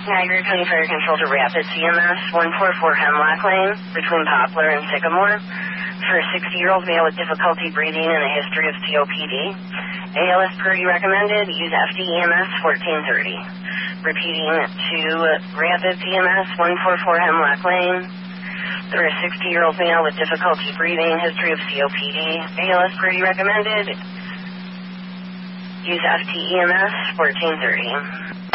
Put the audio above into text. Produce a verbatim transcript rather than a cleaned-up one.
Niagara County Fire Control to Rapid C M S, one four four Hemlock Lane, between Poplar and Sycamore, for a sixty-year-old male with difficulty breathing and a history of C O P D. A L S per you recommended, use F D E M S fourteen thirty. Repeating to Rapid C M S, one four four Hemlock Lane, for a sixty-year-old male with difficulty breathing, history of C O P D. A L S per you recommended, use F D E M S fourteen thirty.